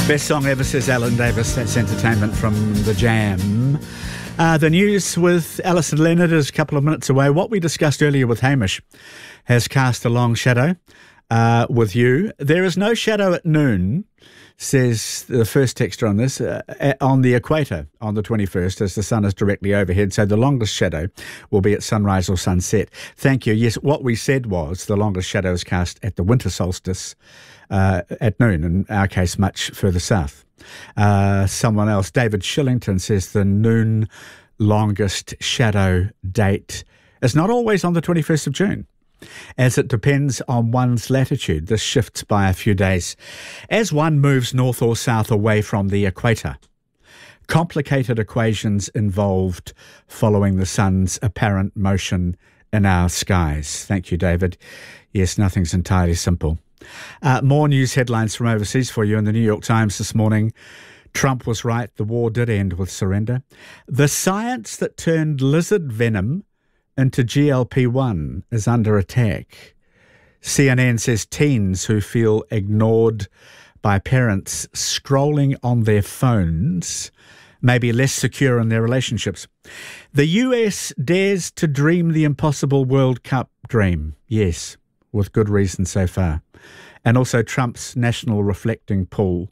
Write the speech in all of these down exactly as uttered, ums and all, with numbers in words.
Best song ever, says Alan Davis. That's entertainment from The Jam. Uh, the news with Alison Leonard is a couple of minutes away. What we discussed earlier with Hamish has cast a long shadow uh, with you. There is no shadow at noon, says the first texter on this, uh, on the equator on the twenty-first, as the sun is directly overhead. So the longest shadow will be at sunrise or sunset. Thank you. Yes, what we said was the longest shadow is cast at the winter solstice uh, at noon, in our case, much further south. Uh, someone else, David Shillington, says the noon longest shadow date is not always on the twenty-first of June. As it depends on one's latitude. This shifts by a few days as one moves north or south away from the equator. Complicated equations involved following the sun's apparent motion in our skies. Thank you, David. Yes, nothing's entirely simple. Uh, more news headlines from overseas for you in the New York Times this morning. Trump was right. The war did end with surrender. The science that turned lizard venom into G L P one is under attack. C N N says teens who feel ignored by parents scrolling on their phones may be less secure in their relationships. The U S dares to dream the impossible World Cup dream. Yes, with good reason so far. And also Trump's national reflecting pool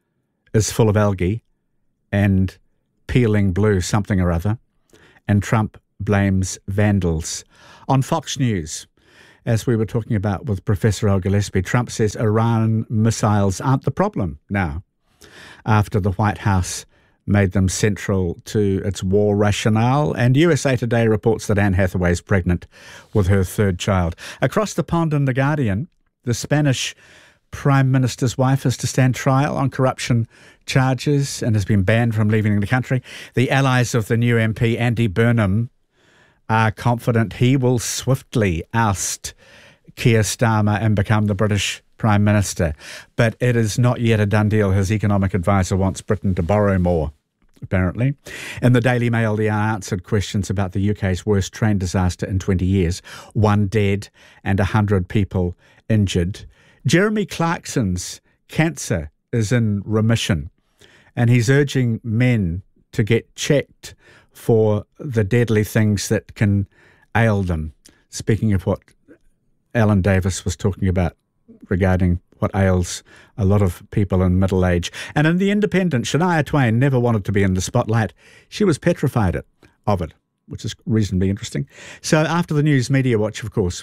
is full of algae and peeling blue something or other. And Trump blames vandals. On Fox News, as we were talking about with Professor Al Gillespie, Trump says Iran missiles aren't the problem now, after the White House made them central to its war rationale. And U S A Today reports that Anne Hathaway is pregnant with her third child. Across the pond in The Guardian, the Spanish Prime Minister's wife is to stand trial on corruption charges and has been banned from leaving the country. The allies of the new M P, Andy Burnham, are confident he will swiftly oust Keir Starmer and become the British Prime Minister. But it is not yet a done deal. His economic advisor wants Britain to borrow more, apparently. In the Daily Mail, the unanswered questions about the U K's worst train disaster in twenty years. One dead and one hundred people injured. Jeremy Clarkson's cancer is in remission, and he's urging men to get checked for the deadly things that can ail them. Speaking of what Alan Davis was talking about regarding what ails a lot of people in middle age. And in The Independent, Shania Twain never wanted to be in the spotlight. She was petrified it, of it, which is reasonably interesting. So after the news, Media Watch, of course.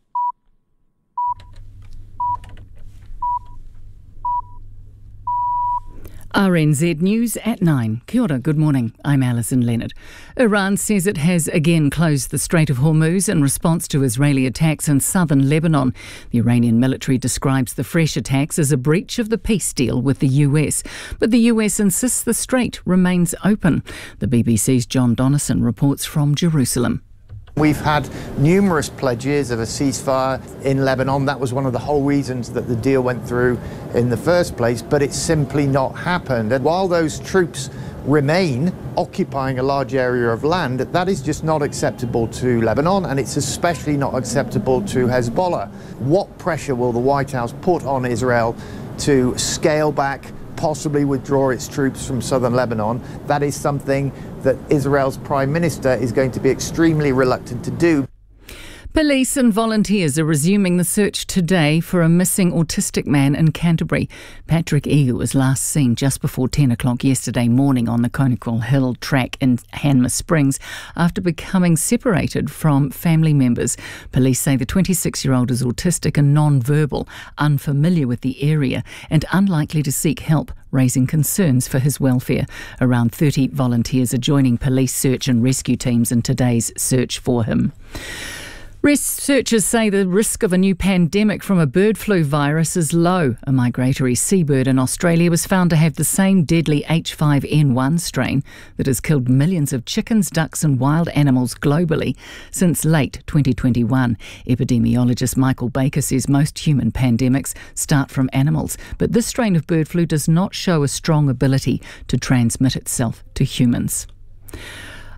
R N Z News at nine. Kia ora, good morning. I'm Alison Leonard. Iran says it has again closed the Strait of Hormuz in response to Israeli attacks in southern Lebanon. The Iranian military describes the fresh attacks as a breach of the peace deal with the U S. But the U S insists the strait remains open. The B B C's John Donnison reports from Jerusalem. We've had numerous pledges of a ceasefire in Lebanon. That was one of the whole reasons that the deal went through in the first place, but it's simply not happened. And while those troops remain occupying a large area of land, that is just not acceptable to Lebanon, and it's especially not acceptable to Hezbollah. What pressure will the White House put on Israel to scale back, possibly withdraw its troops from southern Lebanon? That is something that Israel's Prime Minister is going to be extremely reluctant to do. Police and volunteers are resuming the search today for a missing autistic man in Canterbury. Patrick Eager was last seen just before ten o'clock yesterday morning on the Conakry Hill track in Hanmer Springs after becoming separated from family members. Police say the twenty-six-year-old is autistic and non-verbal, unfamiliar with the area and unlikely to seek help, raising concerns for his welfare. Around thirty volunteers are joining police search and rescue teams in today's search for him. Researchers say the risk of a new pandemic from a bird flu virus is low. A migratory seabird in Australia was found to have the same deadly H five N one strain that has killed millions of chickens, ducks and wild animals globally since late twenty twenty-one. Epidemiologist Michael Baker says most human pandemics start from animals, but this strain of bird flu does not show a strong ability to transmit itself to humans.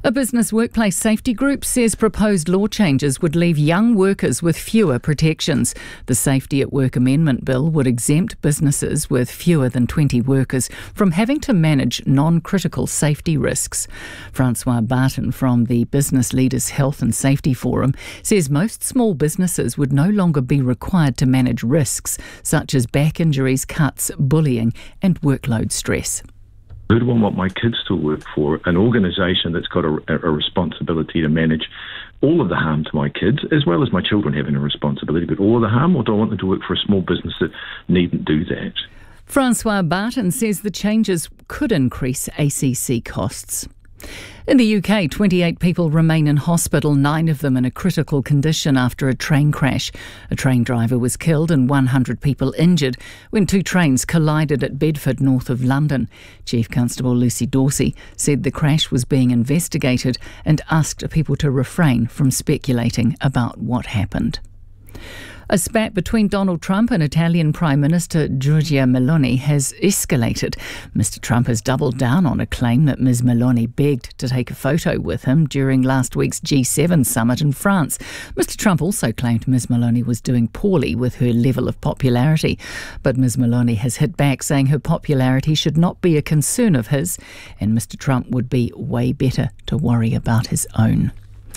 A business workplace safety group says proposed law changes would leave young workers with fewer protections. The Safety at Work Amendment Bill would exempt businesses with fewer than twenty workers from having to manage non-critical safety risks. Francois Barton from the Business Leaders Health and Safety Forum says most small businesses would no longer be required to manage risks such as back injuries, cuts, bullying and workload stress. Who do I want my kids to work for? An organisation that's got a, a responsibility to manage all of the harm to my kids, as well as my children having a responsibility, but all of the harm, or do I want them to work for a small business that needn't do that? Francois Barton says the changes could increase A C C costs. In the U K, twenty-eight people remain in hospital, nine of them in a critical condition after a train crash. A train driver was killed and one hundred people injured when two trains collided at Bedford, north of London. Chief Constable Lucy Dorsey said the crash was being investigated and asked people to refrain from speculating about what happened. A spat between Donald Trump and Italian Prime Minister Giorgia Meloni has escalated. Mister Trump has doubled down on a claim that Miz Meloni begged to take a photo with him during last week's G seven summit in France. Mister Trump also claimed Miz Meloni was doing poorly with her level of popularity. But Miz Meloni has hit back, saying her popularity should not be a concern of his, and Mister Trump would be way better to worry about his own.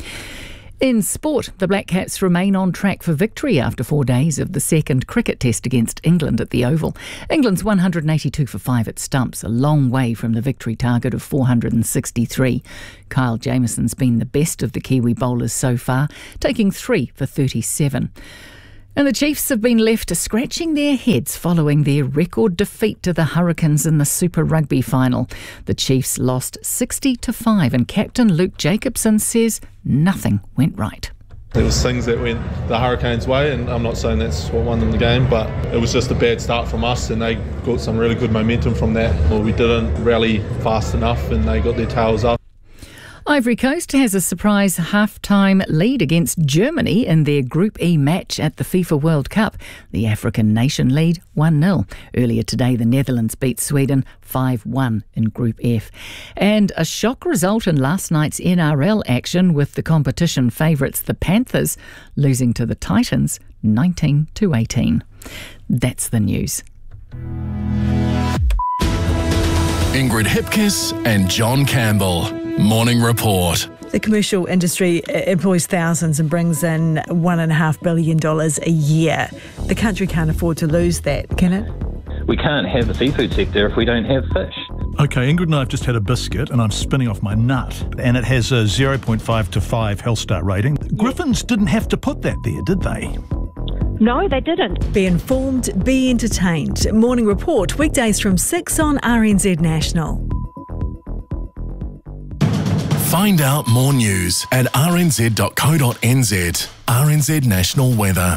In sport, the Black Caps remain on track for victory after four days of the second cricket test against England at the Oval. England's one hundred eighty-two for five at stumps, a long way from the victory target of four hundred sixty-three. Kyle Jamieson's been the best of the Kiwi bowlers so far, taking three for thirty-seven. And the Chiefs have been left scratching their heads following their record defeat to the Hurricanes in the Super Rugby final. The Chiefs lost sixty to five and captain Luke Jacobson says nothing went right. There was things that went the Hurricanes' way, and I'm not saying that's what won them the game, but it was just a bad start from us, and they got some really good momentum from that. Well, we didn't rally fast enough, and they got their tails up. Ivory Coast has a surprise half-time lead against Germany in their Group E match at the FIFA World Cup. The African nation lead one nil. Earlier today, the Netherlands beat Sweden five one in Group F. And a shock result in last night's N R L action with the competition favourites, the Panthers, losing to the Titans nineteen to eighteen. That's the news. Ingrid Hipkiss and John Campbell. Morning Report. The commercial industry employs thousands and brings in one point five billion dollars a year. The country can't afford to lose that, can it? We can't have a seafood sector if we don't have fish. OK, Ingrid and I have just had a biscuit and I'm spinning off my nut. And it has a zero point five to five Health Star rating. Griffins didn't have to put that there, did they? No, they didn't. Be informed, be entertained. Morning Report, weekdays from six on R N Z National. Find out more news at r n z dot co dot n z. R N Z National Weather.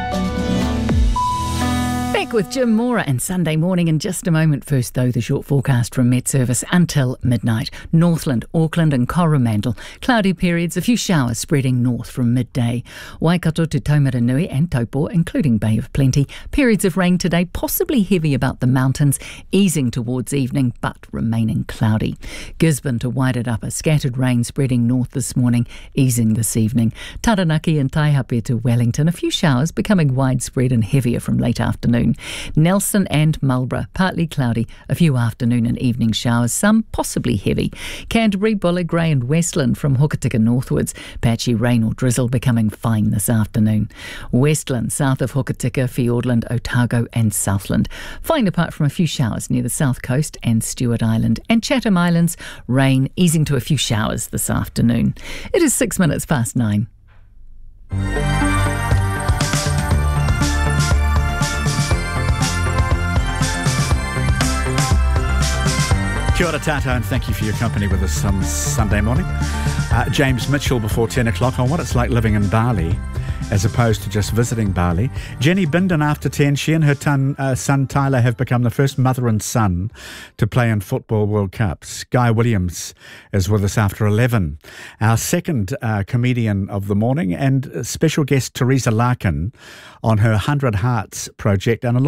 Back with Jim Mora and Sunday morning in just a moment. First, though, the short forecast from Met Service until midnight. Northland, Auckland and Coromandel. Cloudy periods, a few showers spreading north from midday. Waikato to Taumaranui and Taupo, including Bay of Plenty. Periods of rain today, possibly heavy about the mountains, easing towards evening, but remaining cloudy. Gisborne to Wairarapa, scattered rain spreading north this morning, easing this evening. Taranaki and Taihape to Wellington, a few showers becoming widespread and heavier from late afternoon. Nelson and Marlborough, partly cloudy, a few afternoon and evening showers, some possibly heavy. Canterbury, Buller, Grey and Westland from Hokitika northwards, patchy rain or drizzle becoming fine this afternoon. Westland, south of Hokitika, Fiordland, Otago and Southland. Fine apart from a few showers near the south coast and Stewart Island. And Chatham Islands, rain easing to a few showers this afternoon. It is six minutes past nine. Kia ora tata, and thank you for your company with us on Sunday morning. Uh, James Mitchell before ten o'clock on what it's like living in Bali as opposed to just visiting Bali. Jenny Bindon after ten. She and her ton, uh, son Tyler have become the first mother and son to play in Football World Cups. Guy Williams is with us after eleven. Our second uh, comedian of the morning, and special guest Teresa Larkin on her one hundred Hearts project, and a lot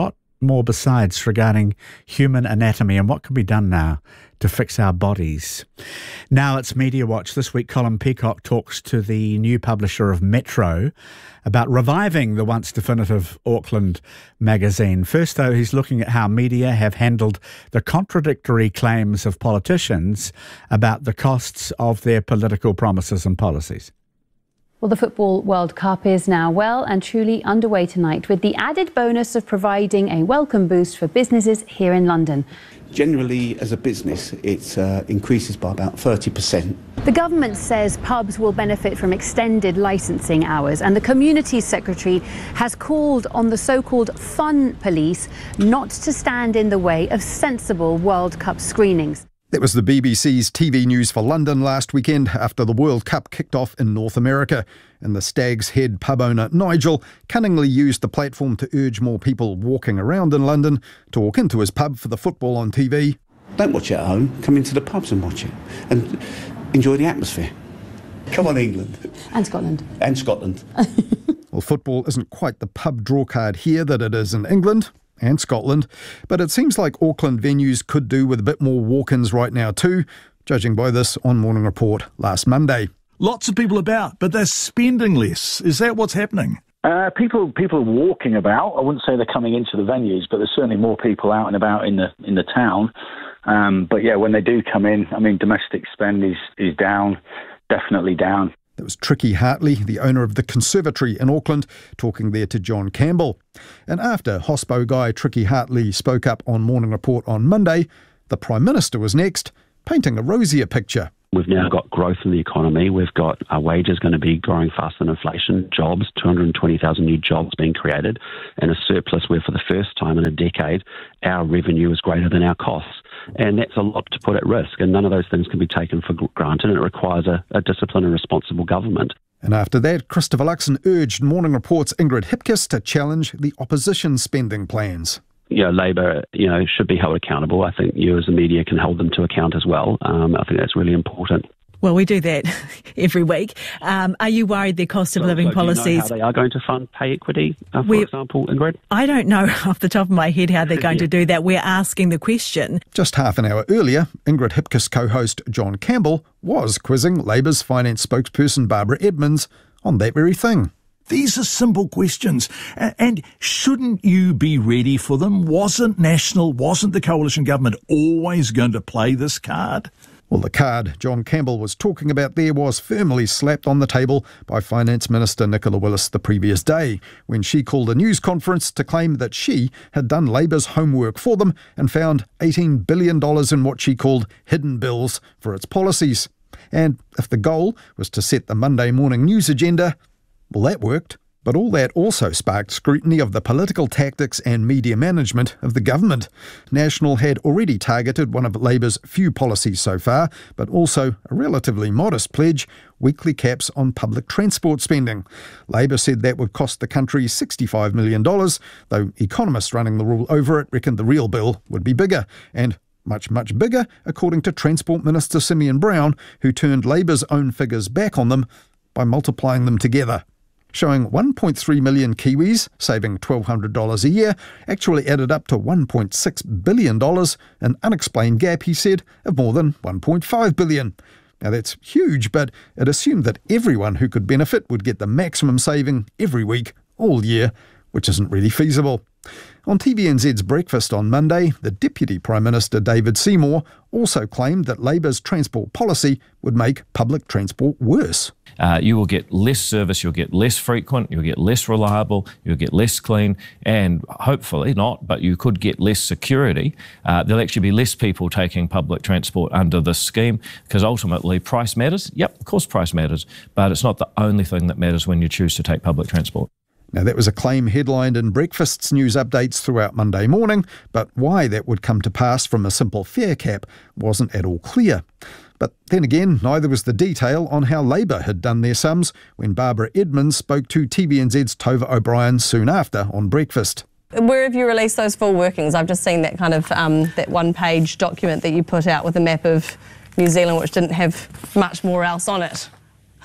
more besides regarding human anatomy and what can be done now to fix our bodies. Now it's Media Watch. This week, Colin Peacock talks to the new publisher of Metro about reviving the once definitive Auckland magazine. First, though, he's looking at how media have handled the contradictory claims of politicians about the costs of their political promises and policies. Well, the Football World Cup is now well and truly underway tonight, with the added bonus of providing a welcome boost for businesses here in London. Generally, as a business, it uh, increases by about thirty percent. The government says pubs will benefit from extended licensing hours, and the Communities Secretary has called on the so-called fun police not to stand in the way of sensible World Cup screenings. That was the B B C's T V news for London last weekend after the World Cup kicked off in North America. And the Stag's Head pub owner Nigel cunningly used the platform to urge more people walking around in London to walk into his pub for the football on T V. Don't watch it at home, come into the pubs and watch it and enjoy the atmosphere. Come on, England. And Scotland. And Scotland. Well, football isn't quite the pub drawcard here that it is in England and Scotland, but it seems like Auckland venues could do with a bit more walk-ins right now too, judging by this on Morning Report last Monday. Lots of people about, but they're spending less. Is that what's happening? Uh, people people are walking about. I wouldn't say they're coming into the venues, but there's certainly more people out and about in the in the town. Um, but yeah, when they do come in, I mean, domestic spend is, is down, definitely down. That was Tricky Hartley, the owner of the Conservatory in Auckland, talking there to John Campbell. And after Hospo guy Tricky Hartley spoke up on Morning Report on Monday, the Prime Minister was next, painting a rosier picture. We've now got growth in the economy. We've got our wages going to be growing faster than inflation, jobs, two hundred twenty thousand new jobs being created, and a surplus where for the first time in a decade, our revenue is greater than our costs. And that's a lot to put at risk, and none of those things can be taken for granted, and it requires a, a disciplined and responsible government. And after that, Christopher Luxon urged Morning Report's Ingrid Hipkiss to challenge the opposition spending plans. You know, Labor, you know, should be held accountable. I think you as the media can hold them to account as well. Um, I think that's really important. Well, we do that every week. Um, are you worried their cost of so, living so policies... Do you know how they are going to fund pay equity, uh, for We're, example, Ingrid? I don't know off the top of my head how they're going to do that. We're asking the question. Just half an hour earlier, Ingrid Hipkiss co-host John Campbell was quizzing Labor's finance spokesperson Barbara Edmonds on that very thing. These are simple questions, and shouldn't you be ready for them? Wasn't National, wasn't the coalition government always going to play this card? Well, the card John Campbell was talking about there was firmly slapped on the table by Finance Minister Nicola Willis the previous day, when she called a news conference to claim that she had done Labor's homework for them and found eighteen billion dollars in what she called hidden bills for its policies. And if the goal was to set the Monday morning news agenda, well, that worked. But all that also sparked scrutiny of the political tactics and media management of the government. National had already targeted one of Labor's few policies so far, but also a relatively modest pledge, weekly caps on public transport spending. Labor said that would cost the country sixty-five million dollars, though economists running the rule over it reckoned the real bill would be bigger, and much, much bigger, according to Transport Minister Simeon Brown, who turned Labor's own figures back on them by multiplying them together, showing one point three million Kiwis saving twelve hundred dollars a year actually added up to one point six billion dollars, an unexplained gap, he said, of more than one point five billion dollars. Now that's huge, but it assumed that everyone who could benefit would get the maximum saving every week, all year, which isn't really feasible. On T V N Z's Breakfast on Monday, the Deputy Prime Minister David Seymour also claimed that Labor's transport policy would make public transport worse. Uh, you will get less service, you'll get less frequent, you'll get less reliable, you'll get less clean, and hopefully not, but you could get less security. Uh, there'll actually be less people taking public transport under this scheme, because ultimately price matters. Yep, of course price matters, but it's not the only thing that matters when you choose to take public transport. Now, that was a claim headlined in Breakfast's news updates throughout Monday morning, but why that would come to pass from a simple fare cap wasn't at all clear. But then again, neither was the detail on how Labor had done their sums when Barbara Edmonds spoke to T V N Z's Tova O'Brien soon after on Breakfast. Where have you released those full workings? I've just seen that kind of um, that one-page document that you put out with a map of New Zealand, which didn't have much more else on it.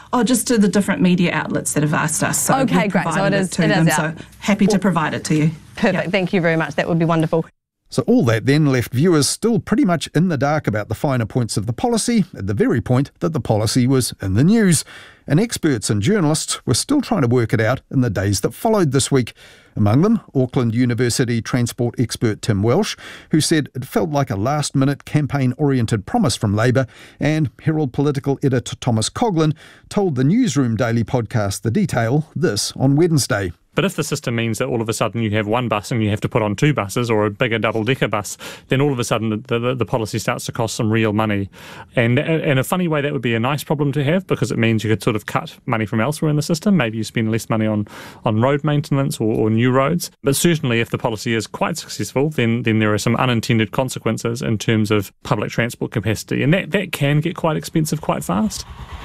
Oh, just to the different media outlets that have asked us. So okay, we've great. So it provided is, to it them, is out. so happy to provide it to you. Perfect. Yep. Thank you very much. That would be wonderful. So all that then left viewers still pretty much in the dark about the finer points of the policy, at the very point that the policy was in the news. And experts and journalists were still trying to work it out in the days that followed this week. Among them, Auckland University transport expert Tim Welsh, who said it felt like a last-minute campaign-oriented promise from Labour, and Herald political editor Thomas Coughlan told the Newsroom Daily podcast The Detail this on Wednesday. But if the system means that all of a sudden you have one bus and you have to put on two buses or a bigger double-decker bus, then all of a sudden the, the, the policy starts to cost some real money. And in a funny way, that would be a nice problem to have, because it means you could sort of cut money from elsewhere in the system. Maybe you spend less money on, on road maintenance or, or new roads. But certainly if the policy is quite successful, then, then there are some unintended consequences in terms of public transport capacity. And that, that can get quite expensive quite fast.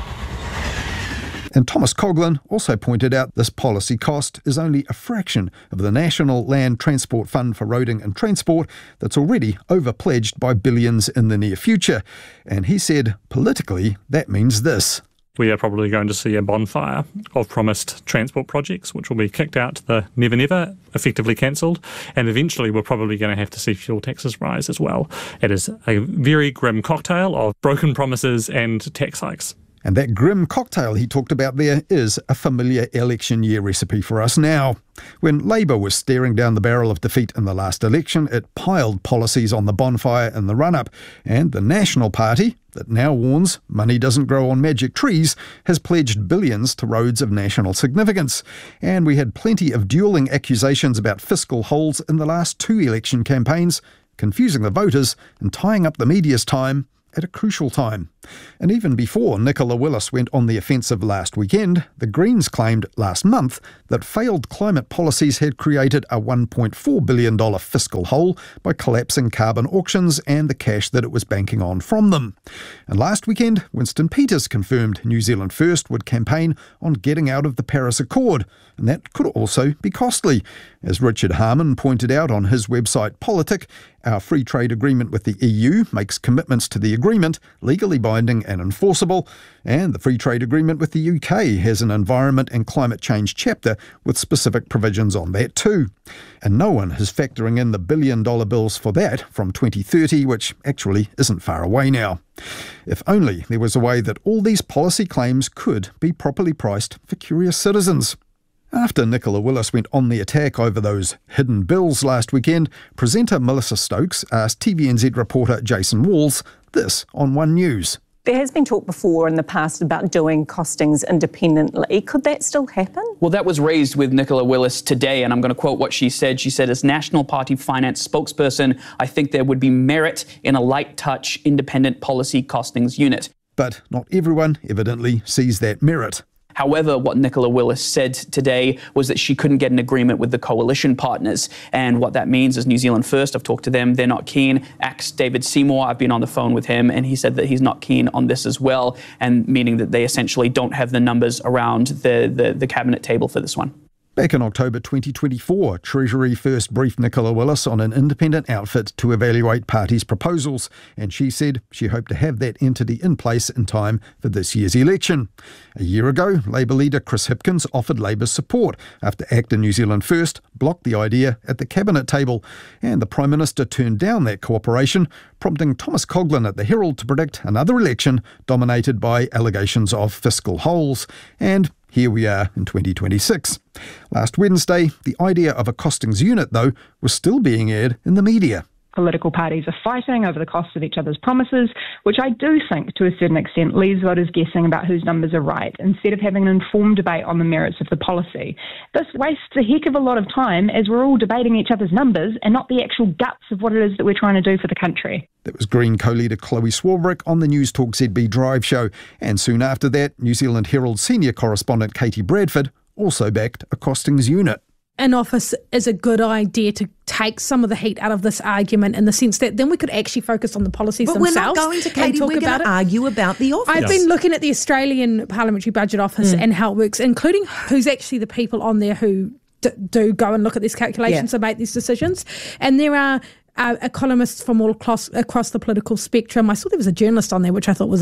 And Thomas Coughlan also pointed out this policy cost is only a fraction of the National Land Transport Fund for Roading and Transport that's already over-pledged by billions in the near future. And he said, politically, that means this. We are probably going to see a bonfire of promised transport projects, which will be kicked out to the never never, effectively cancelled, and eventually we're probably going to have to see fuel taxes rise as well. It is a very grim cocktail of broken promises and tax hikes. And that grim cocktail he talked about there is a familiar election year recipe for us now. When Labour was staring down the barrel of defeat in the last election, it piled policies on the bonfire in the run-up, and the National Party, that now warns money doesn't grow on magic trees, has pledged billions to roads of national significance. And we had plenty of duelling accusations about fiscal holes in the last two election campaigns, confusing the voters and tying up the media's time at a crucial time. And even before Nicola Willis went on the offensive last weekend, the Greens claimed last month that failed climate policies had created a one point four billion dollars fiscal hole by collapsing carbon auctions and the cash that it was banking on from them. And last weekend, Winston Peters confirmed New Zealand First would campaign on getting out of the Paris Accord, and that could also be costly. As Richard Harman pointed out on his website Politic, our free trade agreement with the E U makes commitments to the agreement legally binding and enforceable, and the free trade agreement with the U K has an environment and climate change chapter with specific provisions on that too. And no one is factoring in the billion dollar bills for that from twenty thirty, which actually isn't far away now. If only there was a way that all these policy claims could be properly priced for curious citizens. After Nicola Willis went on the attack over those hidden bills last weekend, presenter Melissa Stokes asked T V N Z reporter Jason Walls this on One News. There has been talk before in the past about doing costings independently. Could that still happen? Well, that was raised with Nicola Willis today, and I'm going to quote what she said. She said, as National Party finance spokesperson, I think there would be merit in a light touch independent policy costings unit. But not everyone evidently sees that merit. However, what Nicola Willis said today was that she couldn't get an agreement with the coalition partners. And what that means is New Zealand First, I've talked to them, they're not keen. Axe David Seymour, I've been on the phone with him, and he said that he's not keen on this as well, and meaning that they essentially don't have the numbers around the, the, the cabinet table for this one. Back in October twenty twenty-four, Treasury first briefed Nicola Willis on an independent outfit to evaluate parties' proposals, and she said she hoped to have that entity in place in time for this year's election. A year ago, Labour leader Chris Hipkins offered Labour's support after ACTA New Zealand First blocked the idea at the cabinet table, and the Prime Minister turned down that cooperation, prompting Thomas Coughlan at the Herald to predict another election dominated by allegations of fiscal holes. And here we are in twenty twenty-six. Last Wednesday, the idea of a costings unit, though, was still being aired in the media. Political parties are fighting over the cost of each other's promises, which I do think, to a certain extent, leaves voters guessing about whose numbers are right, instead of having an informed debate on the merits of the policy. This wastes a heck of a lot of time as we're all debating each other's numbers and not the actual guts of what it is that we're trying to do for the country. That was Green co-leader Chloe Swarbrick on the News Talk Z B Drive show. And soon after that, New Zealand Herald senior correspondent Katie Bradford also backed a costings unit. In office is a good idea to take some of the heat out of this argument, in the sense that then we could actually focus on the policies but themselves. But we're not going to, Katie, we're going to argue about the office. I've been looking at the Australian Parliamentary Budget Office mm. and how it works, including who's actually the people on there who d- do go and look at these calculations yeah. and make these decisions. And there are uh, economists from all across, across the political spectrum. I saw there was a journalist on there, which I thought was a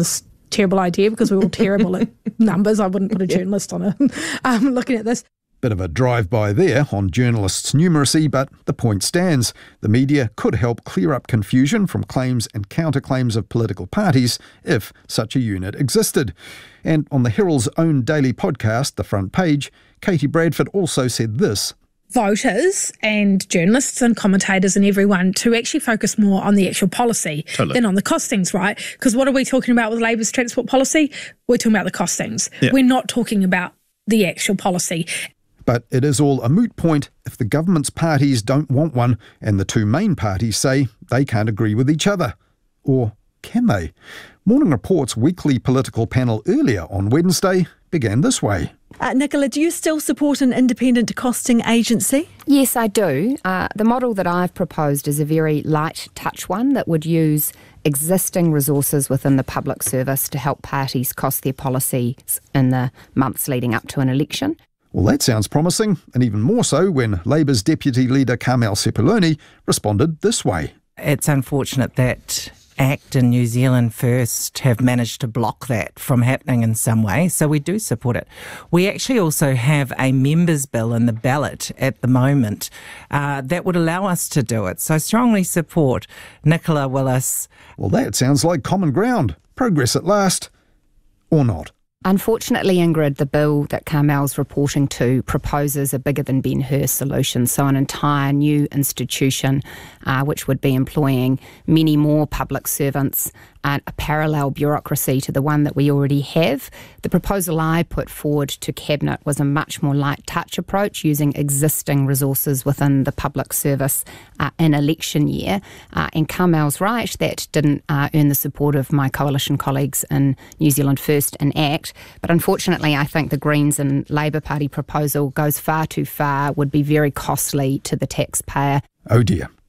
terrible idea because we're all terrible at numbers. I wouldn't put a journalist on it um, looking at this. Bit of a drive-by there on journalists' numeracy, but the point stands. The media could help clear up confusion from claims and counterclaims of political parties if such a unit existed. And on the Herald's own daily podcast, The Front Page, Katie Bradford also said this. Voters and journalists and commentators and everyone to actually focus more on the actual policy totally. than on the costings, right? Because what are we talking about with Labour's transport policy? We're talking about the costings. Yeah. We're not talking about the actual policy. But it is all a moot point if the government's parties don't want one and the two main parties say they can't agree with each other. Or can they? Morning Report's weekly political panel earlier on Wednesday began this way. Uh, Nicola, do you still support an independent costing agency? Yes, I do. Uh, the model that I've proposed is a very light touch one that would use existing resources within the public service to help parties cost their policies in the months leading up to an election. Well, that sounds promising, and even more so when Labour's Deputy Leader Carmel Sepuloni responded this way. It's unfortunate that ACT and New Zealand First have managed to block that from happening in some way, so we do support it. We actually also have a members' bill in the ballot at the moment uh, that would allow us to do it, so I strongly support Nicola Willis. Well, that sounds like common ground. Progress at last, or not. Unfortunately, Ingrid, the bill that Carmel's reporting to proposes a bigger-than-Ben-Hur solution, so an entire new institution uh, which would be employing many more public servants and a parallel bureaucracy to the one that we already have. The proposal I put forward to Cabinet was a much more light touch approach using existing resources within the public service uh, in election year. Uh, and Carmel's right, that didn't uh, earn the support of my coalition colleagues in New Zealand First and ACT. But unfortunately, I think the Greens and Labour Party proposal goes far too far, would be very costly to the taxpayer. Oh dear.